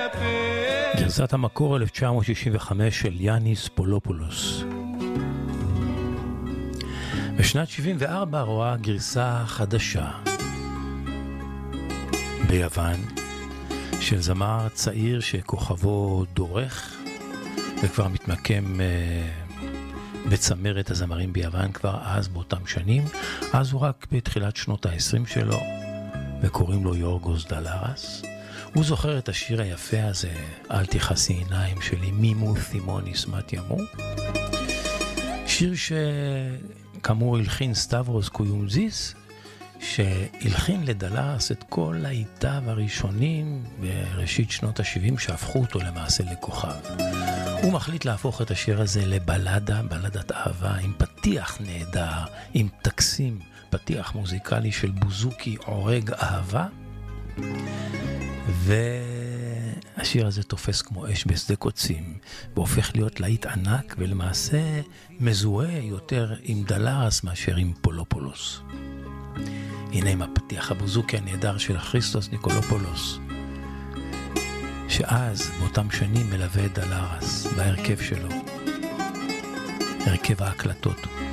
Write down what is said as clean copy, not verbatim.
גרסת המקור 1965 של יאניס פולופולוס. בשנת 74 רואה גרסה חדשה ביוון של זמר צעיר שכוכבו דורך וכבר מתמקם בצמרת הזמרים ביוון כבר אז באותם שנים. אז הוא רק בתחילת שנות ה-20 שלו וקוראים לו יורגוס דלרס. הוא זוכר את השיר היפה הזה, אל תכסי עיניים שלי, מימו תימוניס מתיימו. שיר שכאמור הלחין סטברוס קויומזיס, שהלחין לדלרס את כל העיתיו הראשונים בראשית שנות ה-70 שהפכו אותו למעשה לכוכב. הוא מחליט להפוך את השיר הזה לבלדה, בלדת אהבה, עם פתיח נהדר, עם טקסים, פתיח מוזיקלי של בוזוקי עורג אהבה, והשיר הזה תופס כמו אש בשדה קוצים, והופך להיות להיט ענק, ולמעשה מזוהה יותר עם דלרס מאשר עם פולופולוס. הנה עם הפתיח הבוזוקי הנהדר של כריסטוס ניקולופולוס, שאז באותם שנים מלווה את דלרס בהרכב שלו, הרכב ההקלטות.